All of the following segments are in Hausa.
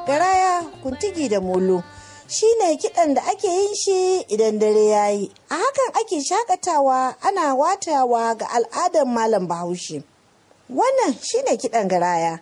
garaya, kuntigi da molo shine kiɗan da ake yin shi idan dare ya yi. A hakan ake shakatawa ana watawa ga al'adar Malam Bahaushe. Wannan shine kiɗan garaya.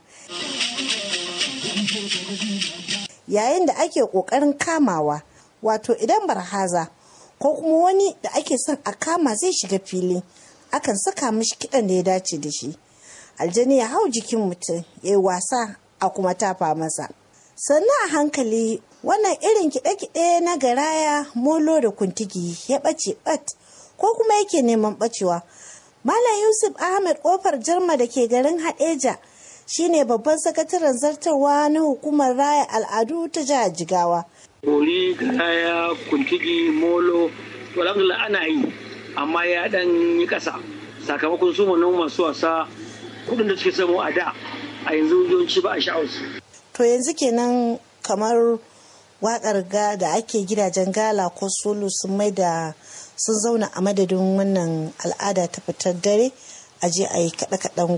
Yayin da ake ƙoƙarin kamawa, wato idan barhaza ko kuma wani da ake son a kama zai shiga fili, akan saka mishi kiɗan da ya dace da shi. Aljani ya hau jikin mutum ya yi wasa a kuma tafa masa. Sannan a hankali wannan irin kiɗe-kiɗe na garaya, molo da kuntigi ya ɓace ɓat ko kuma yake neman ɓacewa. Malam Yusuf Ahmed Kofar Jarma da ke garin Haɗeja shine babban sakataren zartarwa na hukumar raya al'adu ta jihar Jigawa. Bori, garaya, kuntigi, molo, to alhamdulillah ana yi, amma ya ɗan yi ƙasa sakamakon su masu wasa kuɗin da suke samu a da a yanzu yawanci ba a sha'awarsu. To yanzu kenan kamar waƙar ga da ake gidajen gala ko solo sun sun zauna a madadin wannan al'ada ta fitar dare a je a yi kaɗe-kaɗen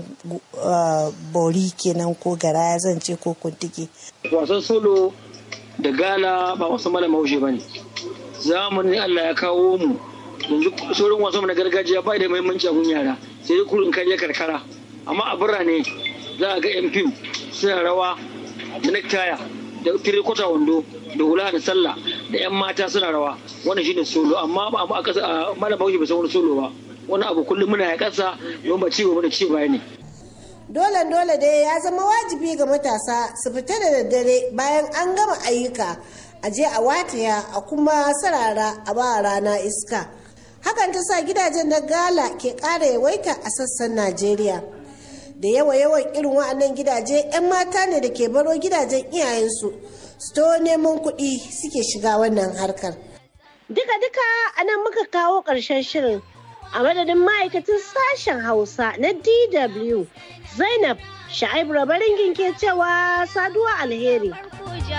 bori kenan ko garaya zan ce ko kuntigi. Wasan solo da gala ba wasan Malam Bahaushe ba ne. Zamanin Allah ya kawo mu yanzu sauran wasan na gargajiya ba da muhimmanci a gun yara sai dai kurin kaje karkara. Amma a birane za a ga yan fim suna rawa da nektaya da tirikota wando da hula da sallah da yan mata suna rawa, wannan shine solo. Amma ba a kasa Malam Bahaushe ba san wani solo ba, wani abu kullum muna ya kasa don ba ci gaba da ci baya ne. Dole dai ya zama wajibi ga matasa su fita da daddare bayan an gama ayyuka a je a wataya a kuma sarara a ba rana iska. Hakan ta sa gidajen na gala ke ƙara yawaita a sassan Najeriya. Da yawan irin wa'annan gidaje 'yan mata ne da ke baro gidajen iyayensu su to neman kuɗi suke shiga wannan harkar. Duka a nan muka kawo ƙarshen shirin. A madadin ma'aikatan sashen Hausa na DW, Zainab Sha'ib Rabaringin ke cewa saduwa alheri.